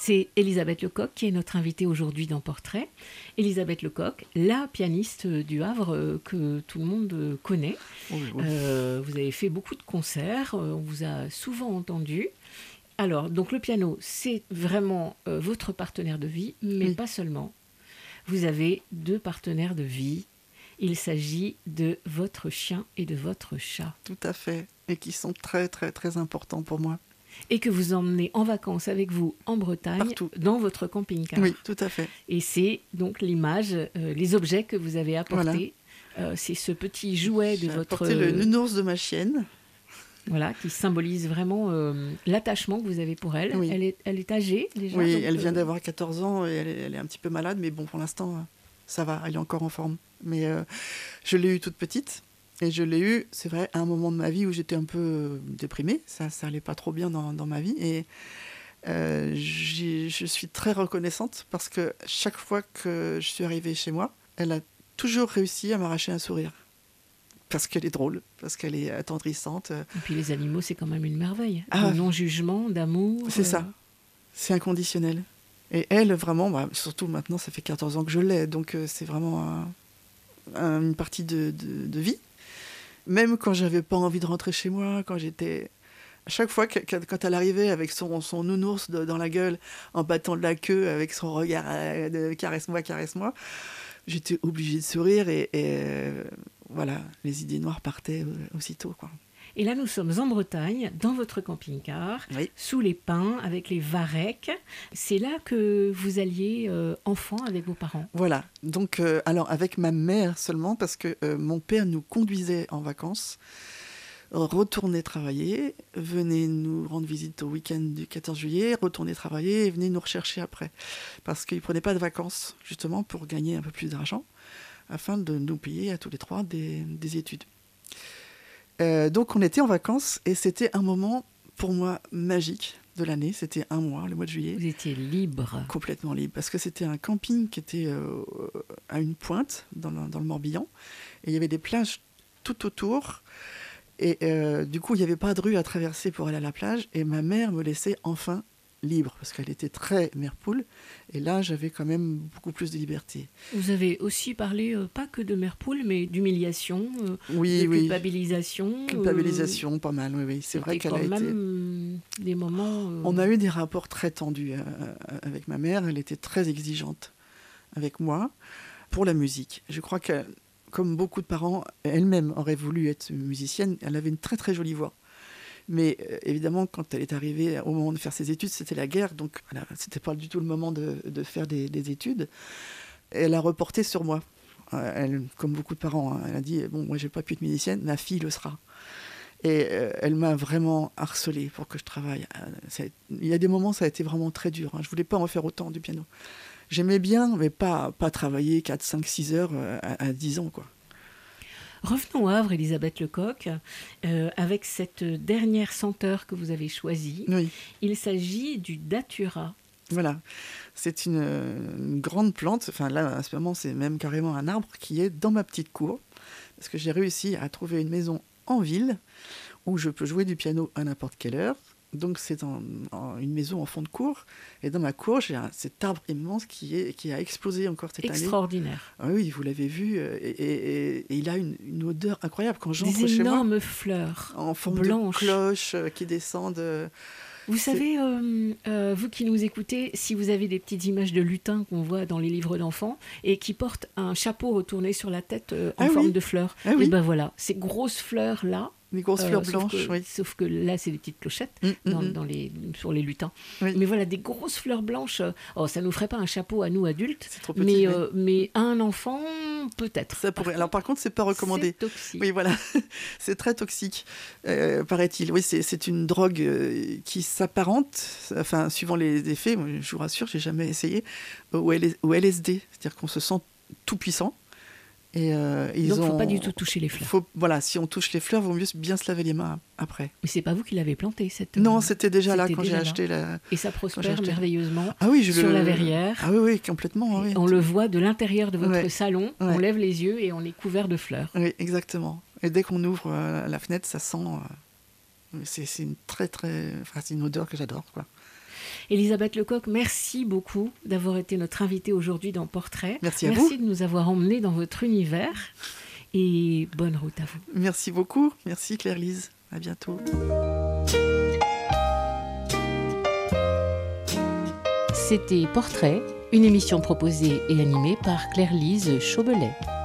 C'est Elisabeth Lecoq qui est notre invitée aujourd'hui dans Portrait. Elisabeth Lecoq, la pianiste du Havre que tout le monde connaît. Oui. Vous avez fait beaucoup de concerts, on vous a souvent entendu. Alors, donc le piano, c'est vraiment votre partenaire de vie, mais pas seulement. Vous avez 2 partenaires de vie. Il s'agit de votre chien et de votre chat. Tout à fait, et qui sont très très très importants pour moi. Et que vous emmenez en vacances avec vous en Bretagne, partout, dans votre camping-car. Oui, tout à fait. Et c'est donc l'image, les objets que vous avez apportés. Voilà. C'est ce petit jouet de votre... J'ai apporté le nounours de ma chienne. Voilà, qui symbolise vraiment l'attachement que vous avez pour elle. Oui. Elle est âgée déjà. Oui, donc, elle vient d'avoir 14 ans et elle est un petit peu malade, mais bon, pour l'instant, ça va, elle est encore en forme. Mais je l'ai eue toute petite. Et je l'ai eu, c'est vrai, à un moment de ma vie où j'étais un peu déprimée. Ça allait pas trop bien dans ma vie. Et je suis très reconnaissante parce que chaque fois que je suis arrivée chez moi, elle a toujours réussi à m'arracher un sourire. Parce qu'elle est drôle, parce qu'elle est attendrissante. Et puis les animaux, c'est quand même une merveille. Ah, de non-jugement, d'amour. C'est ça. C'est inconditionnel. Et elle, vraiment, surtout maintenant, ça fait 14 ans que je l'ai. Donc c'est vraiment une partie de vie. Même quand j'avais pas envie de rentrer chez moi, quand j'étais... À chaque fois, quand elle arrivait avec son nounours dans la gueule, en battant de la queue, avec son regard de caresse-moi, caresse-moi, j'étais obligée de sourire et voilà, les idées noires partaient aussitôt, quoi. Et là, nous sommes en Bretagne, dans votre camping-car, sous les pins, avec les varechs. C'est là que vous alliez enfant avec vos parents. Voilà. Donc, alors avec ma mère seulement, parce que mon père nous conduisait en vacances, retournait travailler, venait nous rendre visite au week-end du 14 juillet, retournait travailler et venait nous rechercher après. Parce qu'il ne prenait pas de vacances, justement, pour gagner un peu plus d'argent, afin de nous payer à tous les 3 des études. Donc on était en vacances et c'était un moment pour moi magique de l'année. C'était un mois, le mois de juillet. Vous étiez libre. Complètement libre, parce que c'était un camping qui était à une pointe dans le Morbihan. Et il y avait des plages tout autour. Et du coup, il n'y avait pas de rue à traverser pour aller à la plage. Et ma mère me laissait enfin libre, parce qu'elle était très mère-poule. Et là, j'avais quand même beaucoup plus de liberté. Vous avez aussi parlé, pas que de mère-poule, mais d'humiliation, de culpabilisation. Culpabilisation, pas mal, oui. C'est vrai qu'elle a été... même des moments... On a eu des rapports très tendus avec ma mère. Elle était très exigeante avec moi pour la musique. Je crois que, comme beaucoup de parents, elle-même aurait voulu être musicienne. Elle avait une très très jolie voix. Mais évidemment, quand elle est arrivée au moment de faire ses études, c'était la guerre, donc voilà, c'était pas du tout le moment de faire des études. Elle a reporté sur moi. Elle, comme beaucoup de parents, elle a dit « Bon, moi, j'ai pas pu être musicienne, ma fille le sera ». Et elle m'a vraiment harcelée pour que je travaille. Il y a des moments, ça a été vraiment très dur. Je voulais pas en faire autant du piano. J'aimais bien, mais pas travailler 4, 5, 6 heures à 10 ans, quoi. Revenons au Havre, Elisabeth Lecoq, avec cette dernière senteur que vous avez choisie. Oui. Il s'agit du datura. Voilà, c'est une grande plante, enfin là, à ce moment, c'est même carrément un arbre qui est dans ma petite cour, parce que j'ai réussi à trouver une maison en ville où je peux jouer du piano à n'importe quelle heure. Donc c'est une maison en fond de cour, et dans ma cour j'ai cet arbre immense qui a explosé encore cette année. Extraordinaire. Ah oui, vous l'avez vu, et il a une odeur incroyable quand j'entre des chez moi. Des énormes fleurs en forme blanches. De cloches qui descendent. Vous savez, vous qui nous écoutez, si vous avez des petites images de lutins qu'on voit dans les livres d'enfants et qui portent un chapeau retourné sur la tête en forme de fleurs, et ben voilà, ces grosses fleurs là. Des grosses fleurs blanches, oui. Sauf que là, c'est des petites clochettes sur les lutins. Oui. Mais voilà, des grosses fleurs blanches. Oh, ça ne nous ferait pas un chapeau à nous, adultes. C'est trop petit, mais à un enfant, peut-être. Ça pourrait. Alors, par contre, c'est pas recommandé. C'est toxique. Oui, voilà. C'est très toxique, paraît-il. Oui, c'est une drogue qui s'apparente, enfin, suivant les effets, je vous rassure, j'ai jamais essayé, au LSD. C'est-à-dire qu'on se sent tout puissant. Et donc, il ne faut pas du tout toucher les fleurs. Voilà, si on touche les fleurs, il vaut mieux bien se laver les mains après. Mais c'est pas vous qui l'avez planté, cette... Non, c'était déjà là quand j'ai acheté la... Et ça prospère merveilleusement sur la verrière. Ah oui, complètement. Oui. On le voit de l'intérieur de votre salon, on lève les yeux et on est couvert de fleurs. Oui, exactement. Et dès qu'on ouvre la fenêtre, ça sent... c'est une très, très... Enfin, c'est une odeur que j'adore, quoi. Elisabeth Lecoq, merci beaucoup d'avoir été notre invitée aujourd'hui dans Portrait. Merci à vous. Merci de nous avoir emmenés dans votre univers et bonne route à vous. Merci beaucoup. Merci Claire-Lise. À bientôt. C'était Portrait, une émission proposée et animée par Claire-Lise Chaubelet.